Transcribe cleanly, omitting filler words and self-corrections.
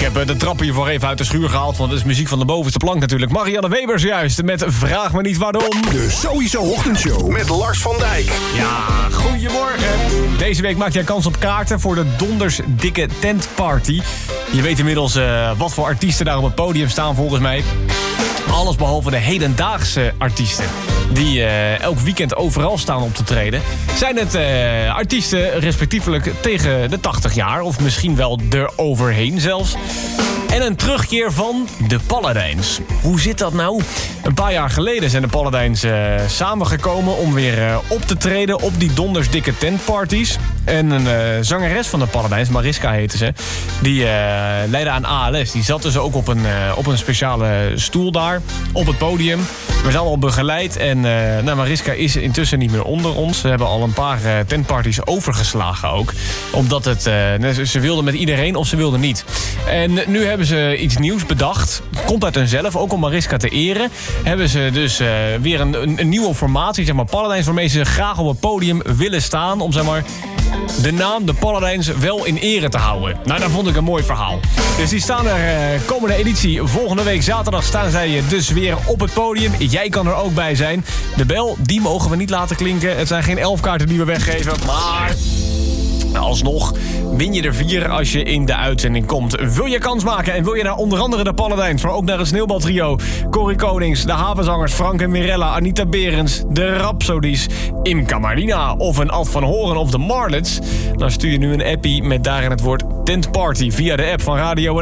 heb de trappen hiervoor even uit de schuur gehaald, want het is muziek van de bovenste plank natuurlijk. Marianne Webers juist, met Vraag me niet waarom. De Sowieso Ochtendshow met Lars van Dijk. Ja, goedemorgen. Deze week maak jij kans op kaarten voor de Donders Dikke Tentparty. Je weet inmiddels wat voor artiesten daar op het podium staan volgens mij. Alles behalve de hedendaagse artiesten die elk weekend overal staan op te treden. Zijn het artiesten respectievelijk tegen de 80 jaar of misschien wel eroverheen zelfs. En een terugkeer van de Paladijns. Hoe zit dat nou? Een paar jaar geleden zijn de Paladijns samengekomen om weer op te treden op die Donders Dikke Tentparties. En een zangeres van de Paladijns, Mariska heette ze, die leidde aan ALS. Die zat dus ook op een speciale stoel daar, op het podium. We zijn allemaal begeleid en Mariska is intussen niet meer onder ons. Ze hebben al een paar tentparties overgeslagen ook. Omdat ze wilden met iedereen of ze wilden niet. En nu hebben ze iets nieuws bedacht. Komt uit hunzelf, ook om Mariska te eren. Hebben ze dus weer een nieuwe formatie, zeg maar Paladijns, waarmee ze graag op het podium willen staan. Om zeg maar de naam de Paladijns wel in ere te houden. Nou, dat vond ik een mooi verhaal. Dus die staan er komende editie. Volgende week zaterdag staan zij dus weer op het podium. Jij kan er ook bij zijn. De bel, die mogen we niet laten klinken. Het zijn geen 11 kaarten die we weggeven, maar alsnog win je er 4 als je in de uitzending komt. Wil je kans maken en wil je naar onder andere de Paladijns, maar ook naar het Sneeuwbaltrio, Corrie Konings, de Havenzangers Frank en Mirella, Anita Berends, de Rhapsodies, Imca Marina of een Ad van Horen of de Marlets, dan stuur je nu een appie met daarin het woord Tentparty via de app van Radio